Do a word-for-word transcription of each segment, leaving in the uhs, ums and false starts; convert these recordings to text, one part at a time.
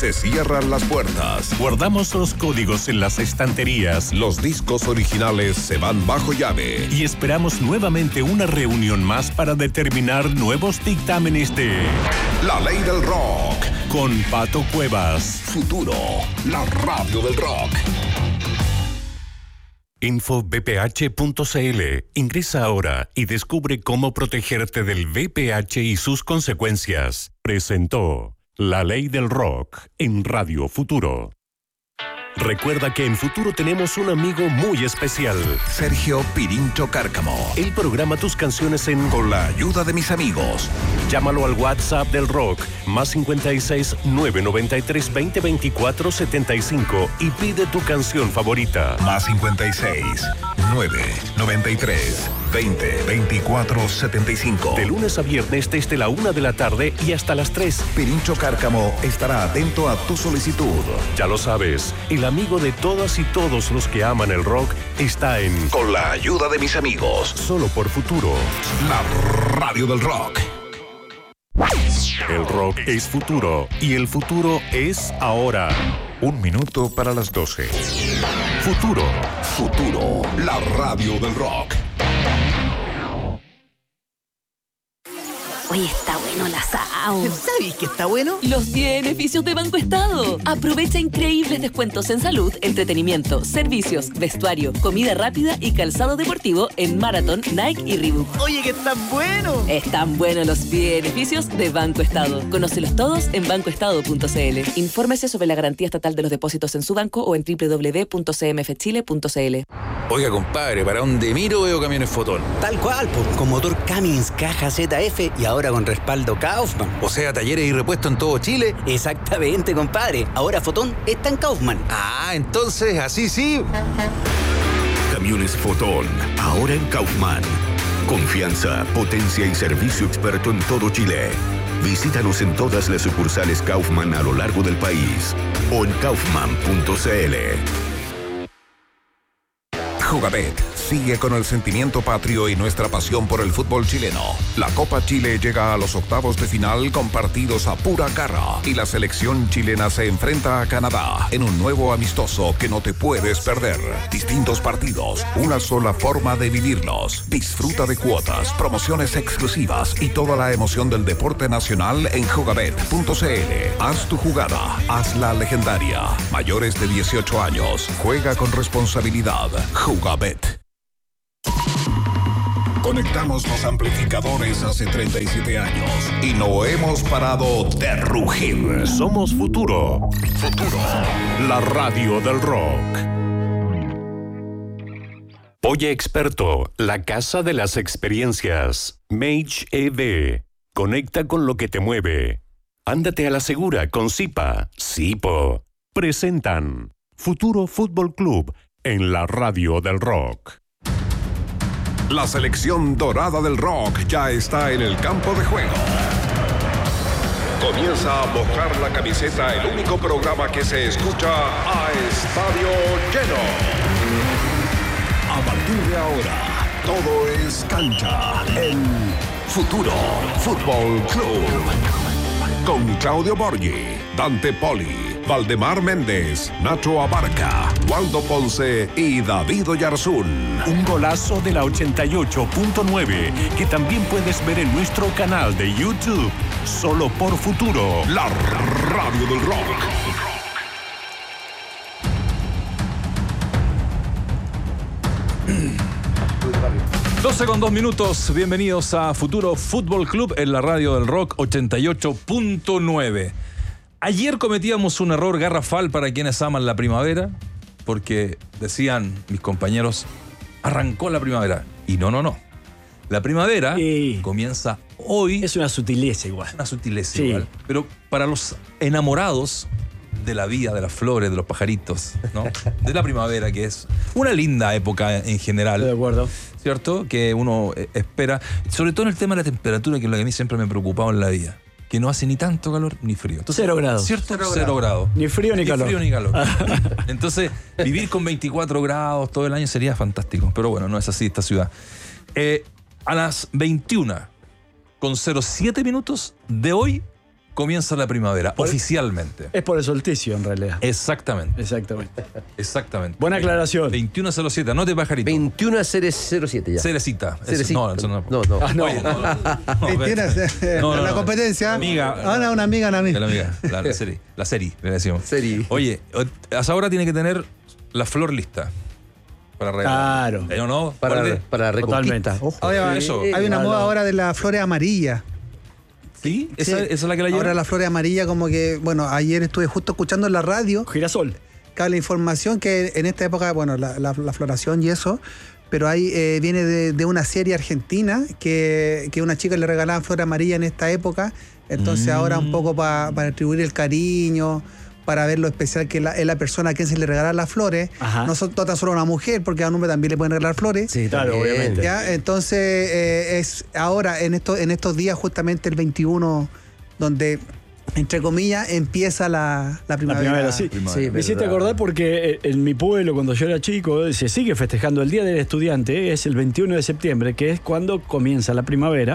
Se cierran las puertas. Guardamos los códigos en las estanterías. Los discos originales se van bajo llave. Y esperamos nuevamente una reunión más para determinar nuevos dictámenes de La Ley del Rock. Con Pato Cuevas. Futuro, la radio del rock. info b p h punto c l. Ingresa ahora y descubre cómo protegerte del V I H y sus consecuencias. Presentó La Ley del Rock en Radio Futuro. Recuerda que en Futuro tenemos un amigo muy especial. Sergio Pirincho Cárcamo. Él programa tus canciones en Con la ayuda de mis amigos. Llámalo al WhatsApp del rock, más cincuenta y seis, nueve noventa y tres, veinte, veinticuatro, setenta y cinco y pide tu canción favorita. Más cincuenta y seis, nueve noventa y tres, veinte, veinticuatro, setenta y cinco. De lunes a viernes desde la una de la tarde y hasta las tres. Pirincho Cárcamo estará atento a tu solicitud. Ya lo sabes, el amigo de todas y todos los que aman el rock está en Con la ayuda de mis amigos. Solo por Futuro. La radio del rock. El rock es futuro y el futuro es ahora. Un minuto para las doce. Futuro. Futuro, la radio del rock. Oye, está bueno el asado. ¿Sabes que está bueno? Los beneficios de Banco Estado. Aprovecha increíbles descuentos en salud, entretenimiento, servicios, vestuario, comida rápida y calzado deportivo en Marathon, Nike y Reebok. Oye, que está bueno. Están buenos los beneficios de Banco Estado. Conócelos todos en banco estado punto c l. Infórmese sobre la garantía estatal de los depósitos en su banco o en doble u doble u doble u punto c m f chile punto c l. Oiga, compadre, para donde miro veo camiones Fotón. Tal cual, pues, con motor Cummins, caja Z F y ahora con respaldo Kaufman. O sea, talleres y repuestos en todo Chile. Exactamente, compadre. Ahora Fotón está en Kaufman. Ah, entonces, así sí. Camiones Fotón, ahora en Kaufman. Confianza, potencia y servicio experto en todo Chile. Visítanos en todas las sucursales Kaufman a lo largo del país o en kaufman punto c l. Jugabet sigue con el sentimiento patrio y nuestra pasión por el fútbol chileno. La Copa Chile llega a los octavos de final con partidos a pura garra y la selección chilena se enfrenta a Canadá en un nuevo amistoso que no te puedes perder. Distintos partidos, una sola forma de vivirlos. Disfruta de cuotas, promociones exclusivas y toda la emoción del deporte nacional en jugabet punto c l. Haz tu jugada, hazla legendaria. Mayores de dieciocho años, juega con responsabilidad. Jugabet. Conectamos los amplificadores hace treinta y siete años y no hemos parado de rugir. Somos Futuro. Futuro, la radio del rock. Oye Experto, la casa de las experiencias. Mage E V. Conecta con lo que te mueve. Ándate a la segura con Zipa. Zipo. Presentan Futuro Fútbol Club en la radio del rock. La selección dorada del rock ya está en el campo de juego. Comienza a mojar la camiseta, el único programa que se escucha a estadio lleno. A partir de ahora, todo es cancha en Futuro Fútbol Club. Con Claudio Borghi, Dante Poli, Valdemar Méndez, Nacho Abarca, Waldo Ponce y David Oyarzún. Un golazo de la ochenta y ocho punto nueve que también puedes ver en nuestro canal de YouTube. Solo por Futuro, la radio del rock. doce con dos minutos, bienvenidos a Futuro Fútbol Club en la radio del rock ochenta y ocho punto nueve. Ayer cometíamos un error garrafal para quienes aman la primavera, porque decían mis compañeros, arrancó la primavera. Y no, no, no. La primavera sí. comienza hoy. Es una sutileza igual. Una sutileza sí. igual. Pero para los enamorados de la vida, de las flores, de los pajaritos, ¿no? De la primavera, que es una linda época en general. Estoy de acuerdo. ¿Cierto? Que uno espera, sobre todo en el tema de la temperatura, que es lo que a mí siempre me ha preocupado en la vida. Que no hace ni tanto calor ni frío. Entonces, cero grados. ¿Cierto? Cero, Cero grado. grado. Ni frío ni, ni calor. Ni frío ni calor. Entonces, vivir con veinticuatro grados todo el año sería fantástico. Pero bueno, no es así esta ciudad. Eh, a las veintiuna con cero siete minutos de hoy comienza la primavera, Por- oficialmente. Es por el solsticio, en realidad. Exactamente, Exactamente. exactamente. Buena aclaración. veintiuno cero siete, no te pajarito. veintiuno a cero siete ya. Cerecita. Eso, Cerecita. No, eso no. No, no. Ah, no. Oye, no, no, no, veintiuno, no, no, la no. competencia. Amiga. Ahora una amiga, una De amiga. la amiga, la, la serie, la serie, le decimos. Serie. Oye, hasta ahora tiene que tener la flor lista para regalar. Claro. ¿Eh, o no? Para, Guarde. para reconquista. Totalmente. Ojo. Ahora, Eso. hay una Claro. moda ahora de las flores amarillas. ¿Sí? ¿Esa, Sí. esa es la que la lleva? Ahora las flores amarillas, como que, bueno, ayer estuve justo escuchando en la radio Girasol. cada la información que en esta época, bueno, la, la- la floración y eso, pero ahí eh, viene de, de una serie argentina que, que una chica le regalaban flores amarillas en esta época. Entonces Mm. ahora un poco pa- para atribuir el cariño, para ver lo especial que la- es la persona a quien se le regalan las flores. Ajá. No son no tan solo a una mujer, porque a un hombre también le pueden regalar flores. Sí, Claro, también. obviamente. ¿Ya? Entonces eh, es ahora, en, esto, en estos días, justamente el veintiuno, donde, entre comillas, empieza la, la La primavera. primavera, sí. Primavera. Sí, Me hiciste verdad. acordar porque en mi pueblo, cuando yo era chico, se sigue festejando el Día del Estudiante, es el veintiuno de septiembre, que es cuando comienza la primavera.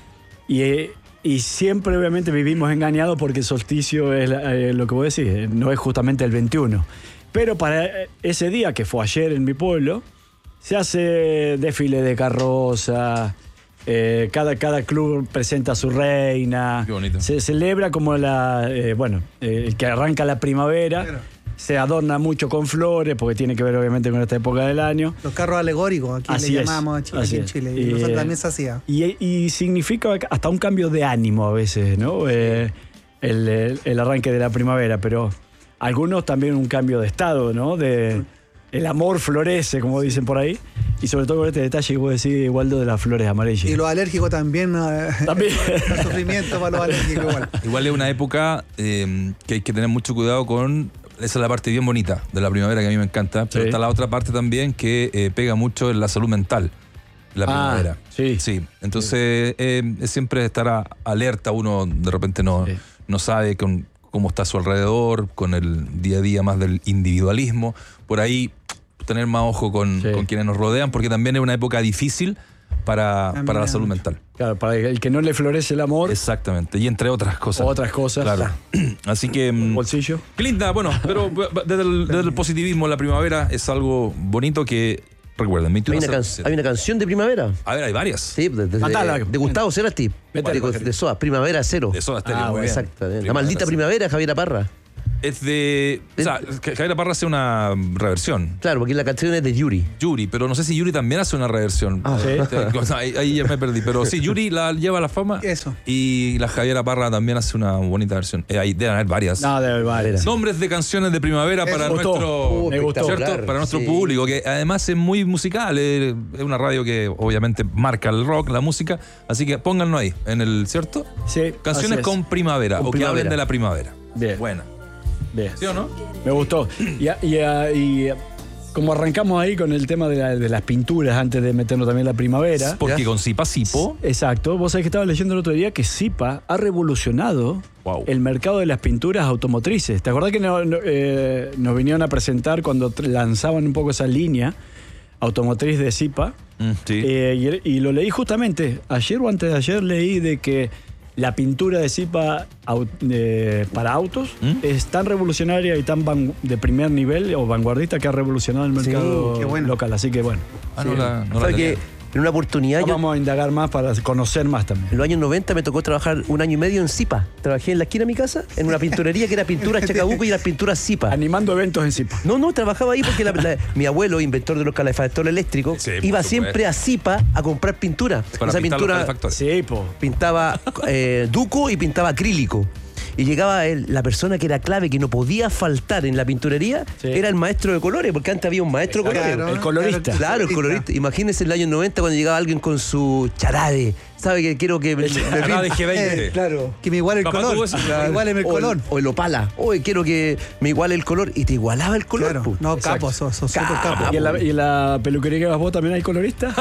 Y, eh, y siempre, obviamente, vivimos engañados porque el solsticio es la- eh, lo que vos decís, eh, no es justamente el veintiuno. Pero para eh, ese día, que fue ayer en mi pueblo, se hace desfile de carroza. Eh, cada, cada club presenta a su reina. Qué bonito. Se celebra como la. eh, bueno, eh, que arranca la primavera. Claro. Se adorna mucho con flores, porque tiene que ver obviamente con esta época del año. Los carros alegóricos, aquí Así le es, llamamos a Chile, así aquí en es. Chile. Y, Y, nosotros eh, también se hacía. Y, y significa hasta un cambio de ánimo a veces, ¿no? Eh, el, el- el arranque de la primavera, pero algunos también un cambio de estado, ¿no? De, el amor florece, como dicen por ahí. Y sobre todo con este detalle que vos decís, Waldo, de las flores amarillas. Y los alérgicos también. eh, También. el sufrimiento para los alérgicos igual. Igual es una época eh, que hay que tener mucho cuidado con. Esa es la parte bien bonita de la primavera que a mí me encanta. Pero Sí. está la otra parte también que eh, pega mucho en la salud mental. La Ah, primavera. sí. Sí. Entonces, eh, es siempre estar a- alerta. Uno de repente no, Sí. no sabe con, cómo está a su alrededor, con el día a día más del individualismo. Por ahí, tener más ojo con, Sí. con quienes nos rodean, porque también es una época difícil para, También para la hay salud mucho. mental. Claro, para el que no le florece el amor, Exactamente. Y entre otras cosas. otras cosas. Claro. Así que. mm, Bolsillo. Qué linda, bueno, pero desde el, desde el positivismo, la primavera es algo bonito que, recuerden, Hay veintiuno una, can- cero- hay una canción de primavera. A ver, hay varias. Sí, de, de- Matala. de- de Gustavo Cerati. Métale, De, Pajarito. de Soda, Primavera Cero. De Soda Stereo. Ah, muy bueno, bien. Exacto. La Primavera maldita Cero. primavera, Javier Parra. Es de. O sea, que Javier Parra hace una reversión. Claro, porque la canción es de Yuri. Yuri, pero no sé si Yuri también hace una reversión. Ah, sí. O sea, ahí, ahí ya me perdí. Pero sí, Yuri la lleva a la fama. Eso. Y la Javiera Parra también hace una bonita versión. Eh, ahí deben haber varias. No, de varias. Nombres de canciones de primavera para Me gustó. nuestro, Me gustó. ¿cierto? Espectacular, Para nuestro sí. público, que además es muy musical, es es una radio que obviamente marca el rock, la música, así que pónganlo ahí, en el, ¿cierto? Sí, Canciones así es. con primavera, Con o que primavera. hablen de la primavera. Bien. Buena. Bien. ¿Sí o no? Me gustó. Y, a- y a- y a- como arrancamos ahí con el tema de, la- de las pinturas antes de meternos también la primavera. Porque con Zipa Sipo. Exacto. Vos sabés que estaba leyendo el otro día que Zipa ha revolucionado Wow. el mercado de las pinturas automotrices. ¿Te acordás que no- no, eh, nos vinieron a presentar cuando tr- lanzaban un poco esa línea automotriz de Zipa? Mm, sí. Eh, y, y lo leí justamente, ayer o antes de ayer leí de que la pintura de Zipa au- eh, para autos ¿Mm? es tan revolucionaria y tan van- de primer nivel o vanguardista que ha revolucionado el Sí, mercado qué bueno. local. Así que bueno, Ah, no la, no la ¿Sabe tenía. que en una oportunidad yo, vamos a indagar más para conocer más también. en los años noventa me tocó trabajar un año y medio en Zipa. Trabajé en la esquina de mi casa, en una pinturería que era pintura Chacabuco y era pintura Zipa. Animando eventos en Zipa. No, no, trabajaba ahí porque la- la- mi abuelo, inventor de los calefactores eléctricos, Sí, por iba supuesto. siempre a Zipa a comprar pintura. Para Esa pintar los pintura calefactores. Sí, po. pintaba eh, duco y pintaba acrílico. Y llegaba él, la persona que era clave, que no podía faltar en la pinturería, Sí. era el maestro de colores, porque antes había un maestro de colores. Claro, el colorista. Claro, el colorista. Imagínense el año noventa cuando llegaba alguien con su charade. ¿Sabe que quiero que me, me Charade pinte? G veinte. Eh, claro. Que me iguale el Papá, color. tuvo eso. Claro. Igualeme el O color. O el opala. Oye, quiero que me iguale el color. Y te igualaba el color. Claro. pu. No, Exacto. capos, sos, sos súper Capo. capo. ¿Y en, la, y en la peluquería que vas vos también hay colorista?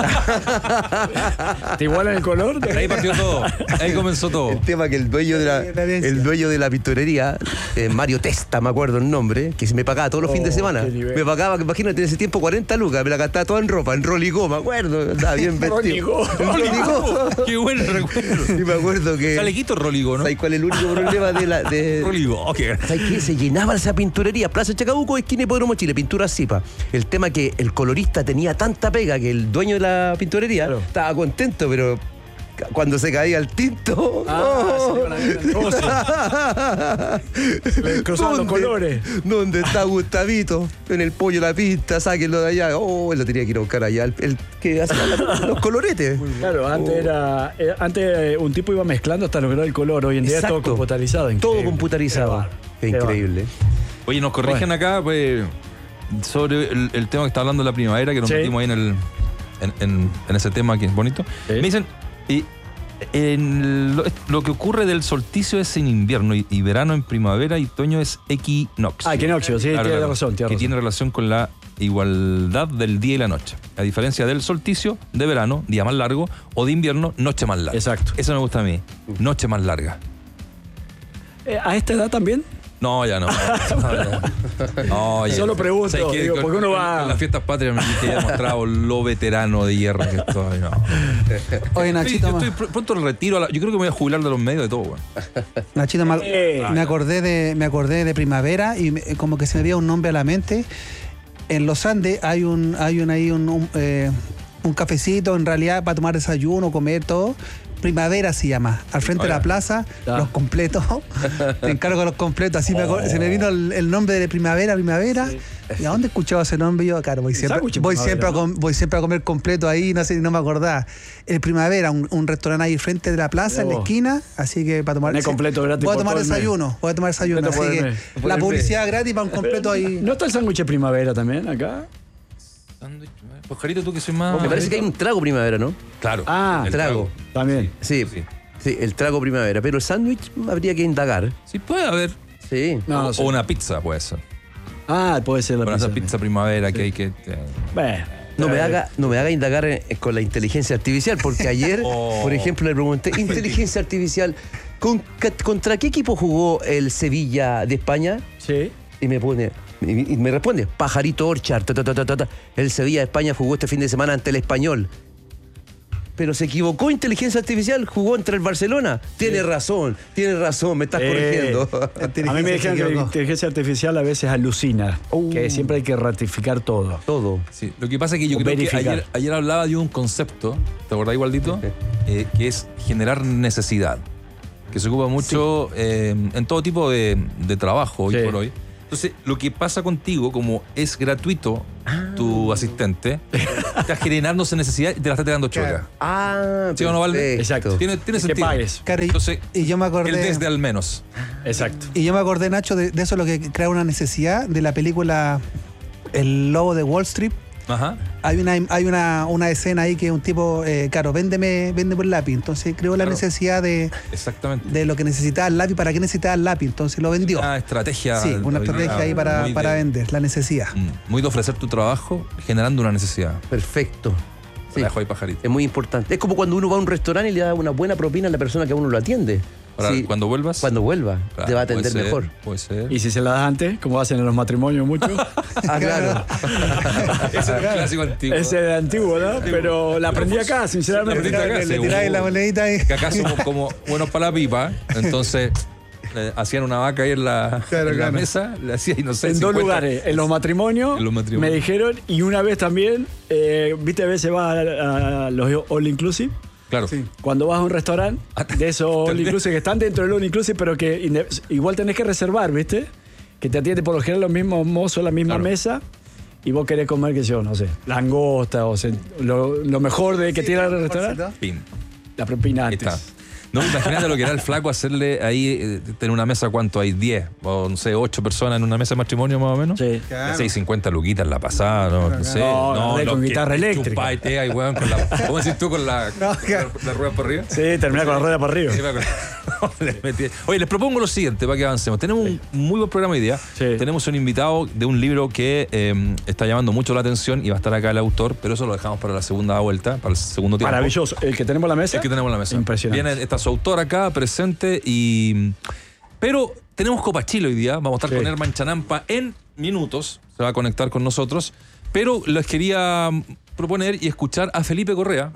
¿Te igualan el color? Ahí partió todo. Ahí comenzó todo. El tema que el dueño de la, Sí, la herencia. el dueño de la pinturería, eh, Mario Testa, me acuerdo el nombre, que se me pagaba todos los Oh, fines de semana. qué nivel. Me pagaba, imagínate, en ese tiempo cuarenta lucas, me la gastaba toda en ropa, en roligó, me acuerdo. Estaba bien vestido. Roligó. En roligó. Qué buen recuerdo. Y me acuerdo que... Chalequito Roligo, ¿no? ¿Sabes cuál es el único problema de la... De... Roligo, ok. ¿Sabes qué? Se llenaba esa pinturería. Plaza Chacabuco, esquina Hipódromo Chile, pintura Zipa. El tema que el colorista tenía tanta pega que el dueño de la pinturería claro. estaba contento, pero... Cuando se caía el tinto. Ah, oh. se le cruzaban los colores. ¿Dónde está Gustavito? En el pollo la pista, sáquenlo de allá. Oh, él lo tenía que ir a buscar allá. El, el que hacía la, los coloretes. Claro, antes oh. era. Eh, antes eh, un tipo iba mezclando hasta lograr el color. Hoy en día Exacto. es todo computarizado. Increíble. Todo computarizado. Qué increíble. Oye, nos corrigen bueno. acá pues, sobre el, el tema que está hablando de la primavera, que nos sí. metimos ahí en, el, en, en, en ese tema que es bonito. Sí. Me dicen. Y en lo, lo que ocurre del solsticio es en invierno y, y verano en primavera y otoño es equinoccio. Ah, equinoccio, sí, claro, tiene claro, razón, tiene que razón. tiene relación con la igualdad del día y la noche. A diferencia del solsticio de verano, día más largo, o de invierno, noche más larga. Exacto. Eso me gusta a mí, noche más larga. Eh, ¿A esta edad también? No, ya no. no ya. Solo pregunto, digo, con, porque uno va... En las fiestas patrias me he demostrado lo veterano de hierro que estoy. No. Oye, Nachito. Sí, yo estoy pronto el retiro. La, yo creo que me voy a jubilar de los medios de todo, bueno. Nachito, me, eh, me, acordé de, me acordé de primavera y me, como que se me veía un nombre a la mente. En los Andes hay un, hay un, ahí un, un, eh, un cafecito, en realidad, para tomar desayuno, comer, todo. Primavera se llama, al frente Oiga. de la plaza, ya. los completos, te encargo de los completos, así oh. me acuerdo, se me vino el, el nombre de primavera, primavera, sí. ¿Y a dónde escuchaba ese nombre? Yo, claro, voy siempre, voy siempre, a, voy siempre a comer completo ahí, no sé, no me acordaba. El Primavera, un, un restaurante ahí frente de la plaza, oh. en la esquina, así que para tomar... completo gratis. Voy a tomar desayuno, voy a tomar desayuno, así que la publicidad gratis para un completo ahí. ¿No está el sándwich Primavera también acá? Pajarito, tú que soy más... Me parece que hay un trago primavera, ¿no? Claro. Ah, el trago. trago. También. Sí, sí, sí, el trago primavera. Pero el sándwich habría que indagar. Sí, puede haber. Sí. No, o, sí. o una pizza puede ser. Ah, puede ser la Para pizza. esa pizza primavera sí. que hay que... Eh. Bueno. No me, haga, no me haga indagar en, con la inteligencia artificial, porque ayer, oh. por ejemplo, le pregunté, inteligencia artificial, ¿con, ¿contra qué equipo jugó el Sevilla de España? Sí. Y me pone... Y me responde, Pajarito Orchard, ta, ta, ta, ta, ta. El Sevilla de España jugó este fin de semana ante el Español. Pero se equivocó inteligencia artificial, jugó entre el Barcelona. Tiene sí. razón, tiene razón, me estás eh, corrigiendo. A mí me dijeron que la inteligencia artificial a veces alucina, uh. que siempre hay que ratificar todo. Todo. Sí. Lo que pasa es que yo o creo verificar. que ayer, ayer hablaba de un concepto, ¿te acordás, Igualdito? Sí. Eh, que es generar necesidad, que se ocupa mucho sí. eh, en todo tipo de, de trabajo hoy sí. por hoy. Entonces, lo que pasa contigo, como es gratuito ah. tu asistente, estás generándose necesidad y te la estás dando choca. Ah, ¿sí o no, Valde? Exacto. Tiene, tiene que sentido. pagues. Entonces, y yo me acordé... el desde al menos. Exacto. Y yo me acordé, Nacho, de, de eso lo que crea una necesidad de la película El Lobo de Wall Street. Ajá. Hay una, hay una, una escena ahí que un tipo, eh, claro, véndeme, véndeme el lápiz. Entonces creó la claro. necesidad de, Exactamente. de lo que necesitaba el lápiz, para qué necesitaba el lápiz. Entonces lo vendió. Una estrategia. Sí, una estrategia ahí para, para de, vender, la necesidad. Muy de ofrecer tu trabajo generando una necesidad. Perfecto. Sí. Dejo ahí, Pajarito. Es muy importante. Es como cuando uno va a un restaurante y le da una buena propina a la persona que a uno lo atiende. Para sí. Cuando vuelvas. Cuando vuelva, claro, te va a atender puede ser, mejor. Puede ser. Y si se la das antes, como hacen en los matrimonios muchos. Ah, claro. Ese es el clásico antiguo. Ese es antiguo, ¿no? Pero la aprendí acá, sinceramente. La aprendí acá, le tiráis la monedita ahí. Que acá somos como buenos para la pipa, entonces eh, hacían una vaca ahí en la, claro, en claro. la mesa, le hacía y no sé. En cincuenta. dos lugares, en los, matrimonios, en los matrimonios, me dijeron, y una vez también, eh, viste, a veces va a, a los all inclusive. Claro. Sí. Cuando vas a un restaurante de esos all inclusive que están dentro del all inclusive, pero que igual tenés que reservar, ¿viste? Que te atiende por lo general los mismos mozos, la misma claro. mesa, y vos querés comer, qué sé yo, no sé, langosta, o sea, lo, lo mejor de que sí, tiene el restaurante. Pin. La propina antes. No, imagínate lo que era el flaco hacerle ahí, eh, tener una mesa, ¿cuánto hay? diez, o no sé, ocho personas en una mesa de matrimonio más o menos. Sí. Claro. seiscientos cincuenta luquitas la pasada, no, no sé. No, no, no, con guitarra eléctrica. Chupaite ahí, weón, con la, ¿cómo decís tú? Con la, no, la, la rueda por arriba. Sí, termina con la rueda por arriba. Oye, les propongo lo siguiente para que avancemos. Tenemos un muy buen programa hoy día. Sí. Tenemos un invitado de un libro que eh, está llamando mucho la atención y va a estar acá el autor, pero eso lo dejamos para la segunda vuelta, para el segundo tiempo. Maravilloso. El que tenemos en la mesa. El que tenemos en la mesa. Impresionante. Viene, está su autor acá presente y... Pero tenemos Copa Chile hoy día. Vamos a estar sí. con Herman Chanampa en minutos. Se va a conectar con nosotros. Pero les quería proponer y escuchar a Felipe Correa,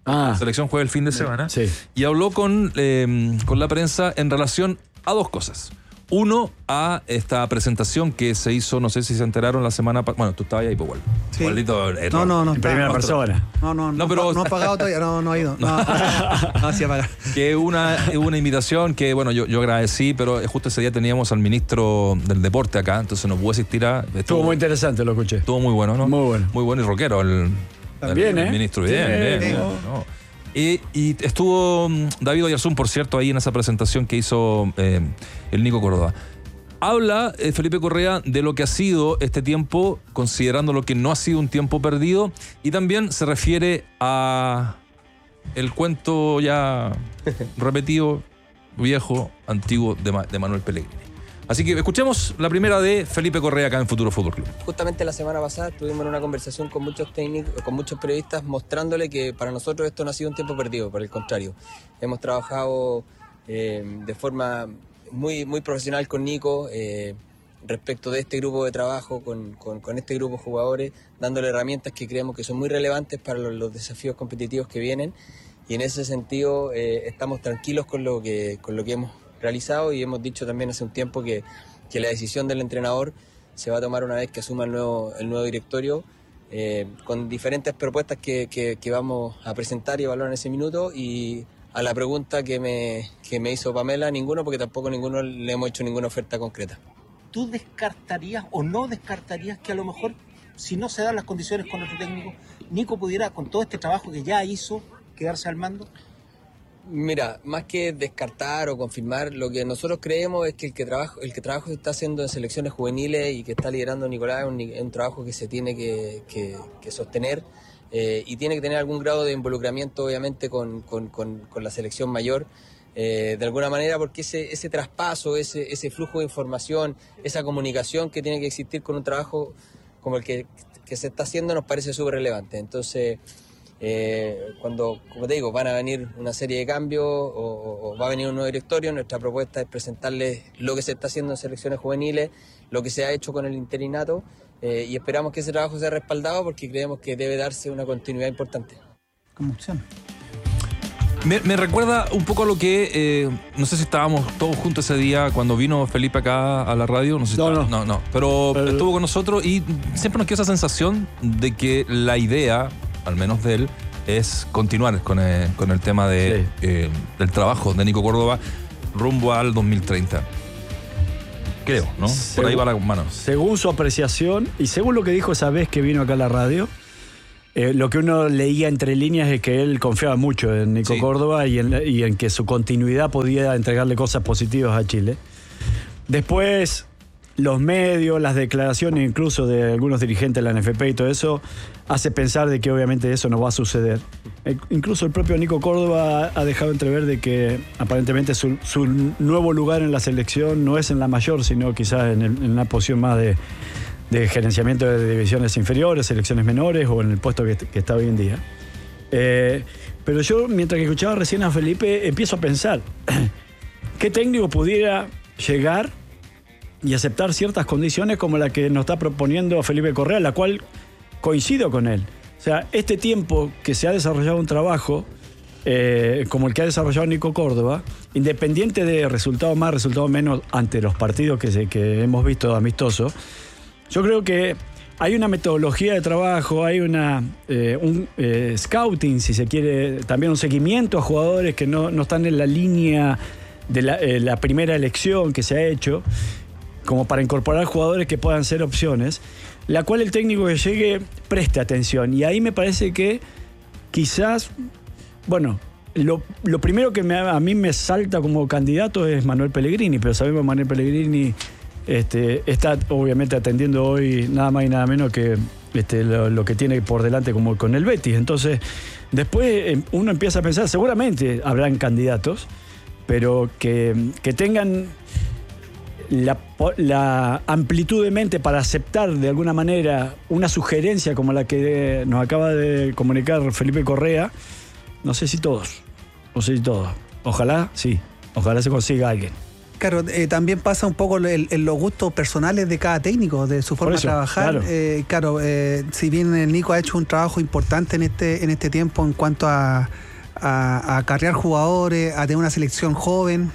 Ah, la selección juega el fin de semana. Sí. Y habló con, eh, con la prensa en relación a dos cosas. Uno, a esta presentación que se hizo, no sé si se enteraron la semana pasada. Bueno, tú estabas ahí, pues, igual. Sí. Igualito, eh, No, no, no. En primera está- persona. No, no, no. No, pero- No ha pagado todavía. No, no ha ido. No, no, sí ha pagado. Que una, una invitación que, bueno, yo, yo agradecí, pero justo ese día teníamos al ministro del deporte acá, entonces no pude asistir a... Estuvo muy interesante, lo escuché. Estuvo muy bueno, ¿no? Muy bueno. Muy bueno y rockero el, También, el ¿eh? ministro. Bien, Sí, bien, sí. bien, no. Y, y estuvo mm, David Oyarzún, por cierto, ahí en esa presentación que hizo eh, el Nico Córdoba. Habla eh, Felipe Correa de lo que ha sido este tiempo, considerando lo que no ha sido un tiempo perdido, y también se refiere a el cuento ya repetido, viejo, antiguo de, Ma- de Manuel Pellegrini. Así que escuchemos la primera de Felipe Correa acá en Futuro Fútbol Club. Justamente la semana pasada estuvimos en una conversación con muchos técnicos, con muchos periodistas, mostrándole que para nosotros esto no ha sido un tiempo perdido, por el contrario. Hemos trabajado eh, de forma muy, muy profesional con Nico eh, respecto de este grupo de trabajo, con, con, con este grupo de jugadores, dándole herramientas que creemos que son muy relevantes para los, los desafíos competitivos que vienen. Y en ese sentido eh, estamos tranquilos con lo que, con lo que hemos realizado, y hemos dicho también hace un tiempo que, que la decisión del entrenador se va a tomar una vez que asuma el nuevo, el nuevo directorio, eh, con diferentes propuestas que, que, que vamos a presentar y evaluar en ese minuto. Y a la pregunta que me, que me hizo Pamela, ninguno, porque tampoco ninguno le hemos hecho ninguna oferta concreta. ¿Tú descartarías o no descartarías que a lo mejor, si no se dan las condiciones con otro técnico, Nico pudiera, con todo este trabajo que ya hizo, quedarse al mando? Mira, más que descartar o confirmar, lo que nosotros creemos es que el que trabajo, el que trabajo se está haciendo en selecciones juveniles y que está liderando Nicolás es un, es un trabajo que se tiene que, que, que sostener eh, y tiene que tener algún grado de involucramiento, obviamente, con, con, con, con la selección mayor. Eh, de alguna manera, porque ese, ese traspaso, ese, ese flujo de información, esa comunicación que tiene que existir con un trabajo como el que, que se está haciendo, nos parece súper relevante. Entonces, eh, cuando, como te digo, van a venir una serie de cambios o, o va a venir un nuevo directorio, nuestra propuesta es presentarles lo que se está haciendo en selecciones juveniles, lo que se ha hecho con el interinato, eh, y esperamos que ese trabajo sea respaldado porque creemos que debe darse una continuidad importante. Como opción. Me, me recuerda un poco a lo que, eh, no sé si estábamos todos juntos ese día cuando vino Felipe acá a la radio. No, sé si No, estaba- no. no, no. Pero, Pero- estuvo con nosotros y siempre nos quedó esa sensación de que la idea, al menos de él, es continuar con, eh, con el tema de, eh, del trabajo de Nico Córdoba rumbo al dos mil treinta. Creo, ¿no? Por ahí va la mano. Según su apreciación y según lo que dijo esa vez que vino acá a la radio, eh, lo que uno leía entre líneas es que él confiaba mucho en Nico Sí. Córdoba y en, la- y en que su continuidad podía entregarle cosas positivas a Chile. Después, los medios, las declaraciones incluso de algunos dirigentes de la N F P y todo eso, hace pensar de que obviamente eso no va a suceder. Eh, incluso el propio Nico Córdoba ha dejado entrever de que aparentemente su, su nuevo lugar en la selección no es en la mayor, sino quizás en, el- en una posición más de, de gerenciamiento de divisiones inferiores, selecciones menores o en el puesto que, que está hoy en día. Eh, pero yo, mientras que escuchaba recién a Felipe, empiezo a pensar, ¿qué técnico pudiera llegar y aceptar ciertas condiciones como la que nos está proponiendo Felipe Correa, la cual coincido con él? O sea, este tiempo que se ha desarrollado un trabajo eh, como el que ha desarrollado Nico Córdoba, independiente de resultado más, resultado menos ante los partidos que, se, que hemos visto amistosos, yo creo que hay una metodología de trabajo, hay una, eh, un eh, scouting, si se quiere, también un seguimiento a jugadores que no, no están en la línea de la, eh, la primera elección que se ha hecho, como para incorporar jugadores que puedan ser opciones, la cual el técnico que llegue preste atención. Y ahí me parece que quizás, bueno, lo, lo primero que me, a mí me salta como candidato es Manuel Pellegrini, pero sabemos que Manuel Pellegrini este, está obviamente atendiendo hoy nada más y nada menos que este, lo, lo que tiene por delante como con el Betis. Entonces, después eh, uno empieza a pensar, seguramente habrán candidatos, pero que, que tengan La, la amplitud de mente para aceptar de alguna manera una sugerencia como la que nos acaba de comunicar Felipe Correa, no sé si todos, no sé si todos. Ojalá, sí, ojalá se consiga alguien. Claro, eh, también pasa un poco en, en los gustos personales de cada técnico, de su forma eso, de trabajar. claro, eh, claro eh, si bien el Nico ha hecho un trabajo importante en este, en este tiempo en cuanto a, a, a acarrear jugadores, a tener una selección joven,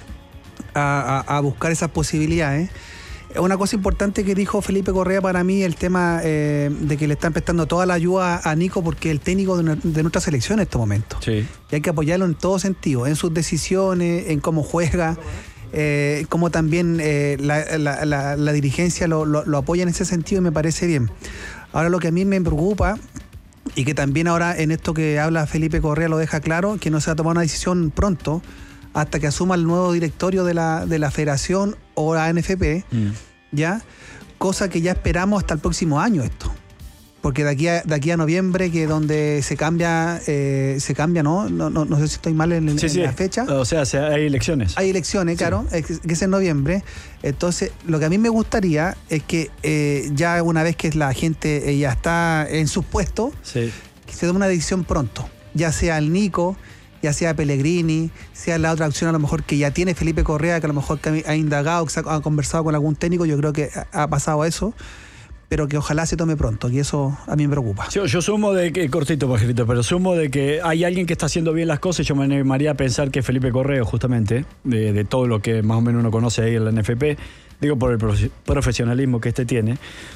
a, a, a buscar esas posibilidades. Una cosa importante que dijo Felipe Correa para mí, el tema eh, de que le están prestando toda la ayuda a Nico porque es el técnico de, de nuestra selección en estos momentos. Sí. Y hay que apoyarlo en todo sentido, en sus decisiones, en cómo juega, eh, como también eh, la, la, la, la dirigencia lo, lo, lo apoya en ese sentido y me parece bien. Ahora lo que a mí me preocupa, y que también ahora en esto que habla Felipe Correa lo deja claro, que no se va a tomar una decisión pronto, hasta que asuma el nuevo directorio de la, de la federación o la A N F P, mm. ¿ya? Cosa que ya esperamos hasta el próximo año esto. Porque de aquí a, de aquí a noviembre, que donde se cambia, eh, se cambia, ¿no? No, no, no sé si estoy mal en, sí, en sí. la fecha. O sea, hay elecciones. Hay elecciones, sí. Claro, que es en noviembre. Entonces, lo que a mí me gustaría es que eh, ya una vez que la gente eh, ya está en sus puestos, sí. que se tome una decisión pronto. Ya sea el Nico, ya sea Pellegrini, sea la otra opción a lo mejor que ya tiene Felipe Correa, que a lo mejor ha indagado, que ha conversado con algún técnico, yo creo que ha pasado eso, pero que ojalá se tome pronto, y eso a mí me preocupa. Yo, yo sumo de que, cortito, Pajarito, pero sumo de que hay alguien que está haciendo bien las cosas, y yo me animaría a pensar que Felipe Correa, justamente, de, de todo lo que más o menos uno conoce ahí en la N F P, digo por el profesionalismo que este tiene,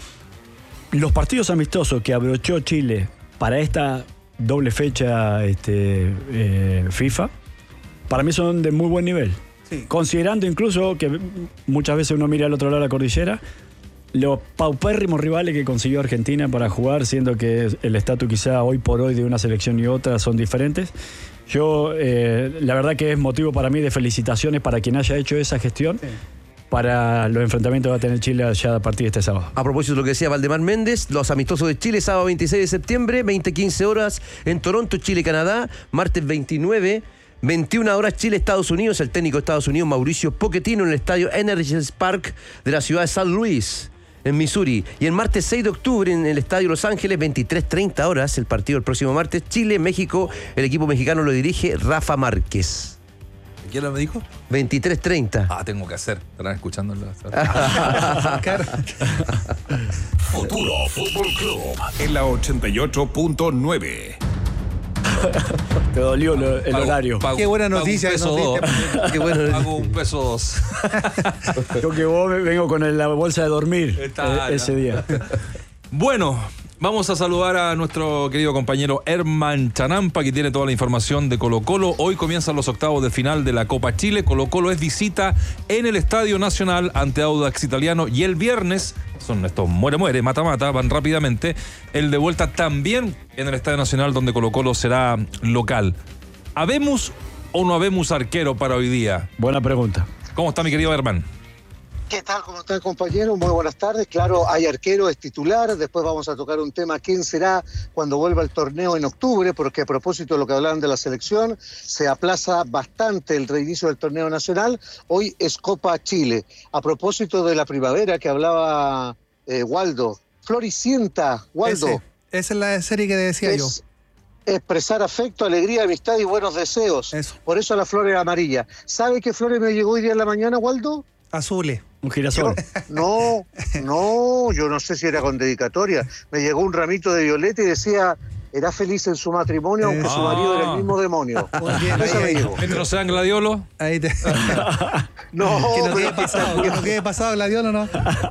los partidos amistosos que abrochó Chile para esta doble fecha este, eh, FIFA, para mí son de muy buen nivel. Sí. Considerando incluso que muchas veces uno mira al otro lado de la cordillera, los paupérrimos rivales que consiguió Argentina para jugar, siendo que el estatus quizá hoy por hoy de una selección y otra son diferentes. Yo, eh, la verdad que es motivo para mí de felicitaciones para quien haya hecho esa gestión. Sí. Para los enfrentamientos que va a tener Chile ya a partir de este sábado. A propósito de lo que decía Valdemar Méndez, los amistosos de Chile, sábado veintiséis de septiembre, veinte quince horas en Toronto, Chile-Canadá, martes veintinueve, veintiuna horas Chile-Estados Unidos, el técnico de Estados Unidos, Mauricio Pochettino, en el estadio Energies Park de la ciudad de San Luis, en Missouri. Y el martes seis de octubre en el estadio Los Ángeles, veintitrés treinta horas, el partido el próximo martes, Chile-México, el equipo mexicano lo dirige Rafa Márquez. ¿Quién lo me dijo? veintitrés treinta. Ah, tengo que hacer. Estarán escuchándolo. Futuro Fútbol Club en la ochenta y ocho punto nueve. Te dolió lo, el pago, horario. Pago, Qué buena noticia. Pago un peso dos. Qué buena noticia. Pago un peso dos. Yo que vos vengo con la bolsa de dormir Está, eh, ese no. día. Bueno, vamos a saludar a nuestro querido compañero Herman Chanampa, que tiene toda la información de Colo-Colo. Hoy comienzan los octavos de final de la Copa Chile. Colo-Colo es visita en el Estadio Nacional ante Audax Italiano, y el viernes, son estos muere-muere, mata-mata, van rápidamente, el de vuelta también en el Estadio Nacional, donde Colo-Colo será local. ¿Habemos o no habemos arquero para hoy día? Buena pregunta. ¿Cómo está mi querido Herman? ¿Qué tal? ¿Cómo están, compañeros? Muy buenas tardes. Claro, hay arquero, es titular. Después vamos a tocar un tema, quién será cuando vuelva el torneo en octubre, porque a propósito de lo que hablaban de la selección, se aplaza bastante el reinicio del torneo nacional. Hoy es Copa Chile. A propósito de la primavera que hablaba eh, Waldo, Floricienta, Waldo. Ese, esa es la serie que decía es, yo. Expresar afecto, alegría, amistad y buenos deseos. Eso. Por eso la flor es amarilla. ¿Sabe qué flores me llegó hoy día en la mañana, Waldo? Azules. Un girasol. No, no, yo no sé si era con dedicatoria. Me llegó un ramito de violeta y decía, era feliz en su matrimonio, aunque ah. su marido era el mismo demonio. Bien, Eso ahí, me dijo. ¿Mientras no sean gladiolo? Ahí te... no, que no quede pasado, que no quede pasado gladiolo, ¿no?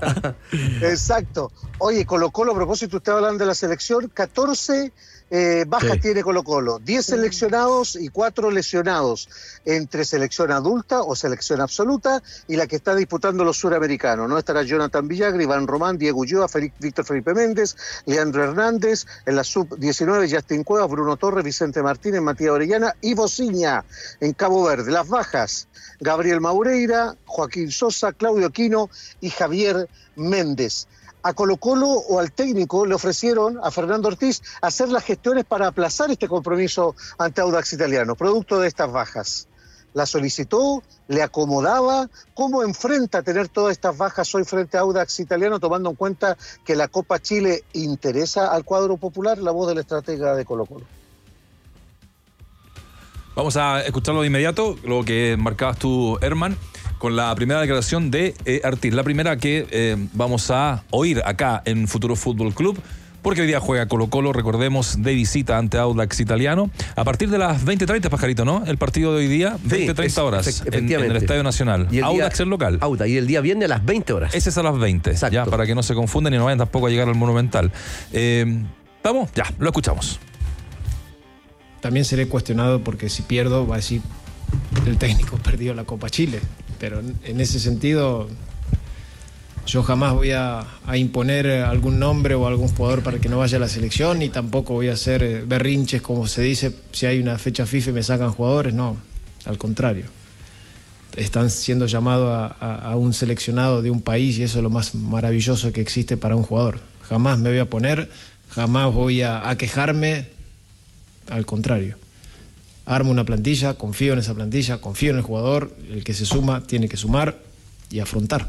Exacto. Oye, Colo-Colo, a propósito, usted hablando de la selección, catorce eh, bajas sí. tiene Colo-Colo, diez seleccionados y cuatro lesionados, entre selección adulta o selección absoluta y la que está disputando los suramericanos. No estará Jonathan Villagra, Iván Román, Diego Ulloa, Felipe, Víctor Felipe Méndez, Leandro Hernández, en la sub diecinueve Justin Cuevas, Bruno Torres, Vicente Martínez, Matías Orellana y Bociña en Cabo Verde. Las bajas, Gabriel Maureira, Joaquín Sosa, Claudio Quino y Javier Méndez. A Colo-Colo o al técnico le ofrecieron a Fernando Ortiz hacer las gestiones para aplazar este compromiso ante Audax Italiano, producto de estas bajas. La solicitó, le acomodaba. ¿Cómo enfrenta tener todas estas bajas hoy frente a Audax Italiano, tomando en cuenta que la Copa Chile interesa al cuadro popular? La voz del estratega de Colo-Colo. Vamos a escucharlo de inmediato, lo que marcabas tú, Herman. con la primera declaración de eh, Artil. La primera que eh, vamos a oír acá en Futuro Fútbol Club, porque hoy día juega Colo-Colo, recordemos, de visita ante Audax Italiano. A partir de las veinte treinta, Pajarito, ¿no? El partido de hoy día, veinte treinta horas, en, en el Estadio Nacional. Y el Audax día, el local. Audax, y el día viernes a las veinte horas. Ese es a las veinte, exacto. Ya, para que no se confundan y no vayan tampoco a llegar al Monumental. Eh, ¿Vamos? Ya, lo escuchamos. También seré cuestionado porque si pierdo va a decir el técnico perdió la Copa Chile, pero en ese sentido yo jamás voy a, a imponer algún nombre o algún jugador para que no vaya a la selección, ni tampoco voy a hacer berrinches como se dice, si hay una fecha FIFA y me sacan jugadores, no, al contrario. Están siendo llamados a, a, a un seleccionado de un país y eso es lo más maravilloso que existe para un jugador. Jamás me voy a poner, jamás voy a, a quejarme, al contrario. Armo una plantilla, confío en esa plantilla, confío en el jugador, el que se suma tiene que sumar y afrontar.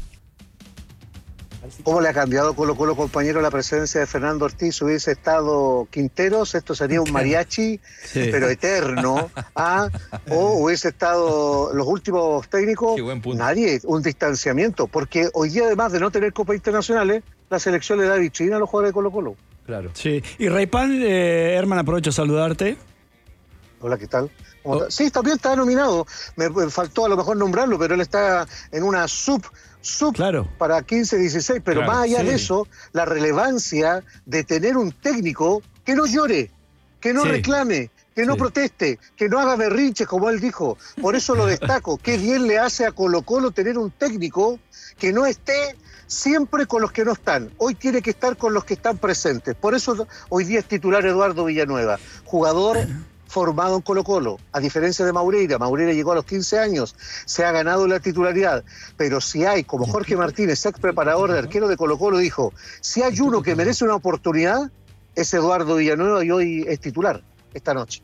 ¿Cómo le ha cambiado Colo Colo, compañero, la presencia de Fernando Ortiz? Hubiese estado Quinteros, esto sería un mariachi, sí, pero eterno. ¿Ah? O hubiese estado los últimos técnicos, nadie, un distanciamiento. Porque hoy día, además de no tener copas internacionales, la selección le da vitrina a los jugadores de Colo Colo. Claro. Sí. Y Raypan, eh, Herman, aprovecho a saludarte. Hola, ¿qué tal? Oh. Sí, también está nominado. Me, me faltó a lo mejor nombrarlo, pero él está en una sub... sub claro. para quince dieciséis, pero claro, más allá sí. de eso, la relevancia de tener un técnico que no llore, que no sí. reclame, que no sí. proteste, que no haga berrinches, como él dijo. Por eso lo destaco. Qué bien le hace a Colo Colo tener un técnico que no esté siempre con los que no están. Hoy tiene que estar con los que están presentes. Por eso hoy día es titular Eduardo Villanueva, jugador formado en Colo Colo, a diferencia de Maureira. Maureira llegó a los quince años, se ha ganado la titularidad, pero si hay, como Jorge Martínez, ex preparador de arquero de Colo Colo, dijo, si hay uno que merece una oportunidad, es Eduardo Villanueva, y hoy es titular esta noche.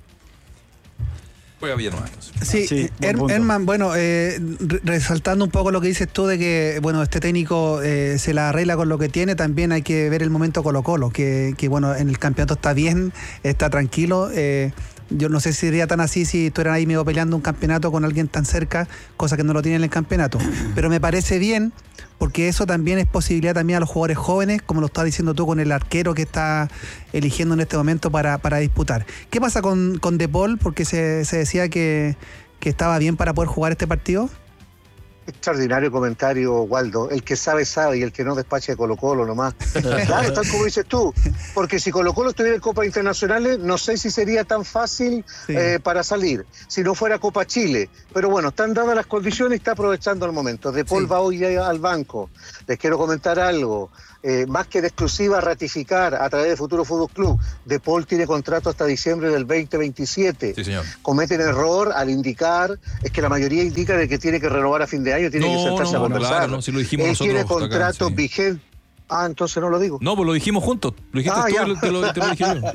Juega Villanueva. Sí, sí Her- Herman, bueno, eh, resaltando un poco lo que dices tú de que, bueno, este técnico eh, se la arregla con lo que tiene, también hay que ver el momento Colo Colo, que, que bueno, en el campeonato está bien, está tranquilo. Eh, yo no sé si sería tan así si estuvieran ahí medio peleando un campeonato con alguien tan cerca, cosa que no lo tiene en el campeonato. Pero me parece bien, porque eso también es posibilidad también a los jugadores jóvenes, como lo estás diciendo tú con el arquero que está eligiendo en este momento para, para disputar. ¿Qué pasa con, con De Paul? Porque se, se decía que, que estaba bien para poder jugar este partido. Extraordinario comentario, Waldo. El que sabe, sabe, y el que no despacha de Colo Colo nomás. Claro, tal como dices tú. Porque si Colo Colo estuviera en Copas Internacionales, no sé si sería tan fácil sí. eh, para salir, si no fuera Copa Chile. Pero bueno, están dadas las condiciones y está aprovechando el momento. De Paul sí. va hoy al banco. Les quiero comentar algo. Eh, más que de exclusiva ratificar a través de Futuro Fútbol Club, De Paul tiene contrato hasta diciembre del veinte veintisiete. Sí, señor. Cometen error al indicar, es que la mayoría indica de que tiene que renovar a fin de año, tiene no, que sentarse no, a conversar. Claro, no, si lo dijimos Él nosotros tiene contrato acá, sí. vigente. Ah, entonces no lo digo. No, pues lo dijimos juntos. Lo dijiste ah, tú, ya. te lo, te lo dijimos.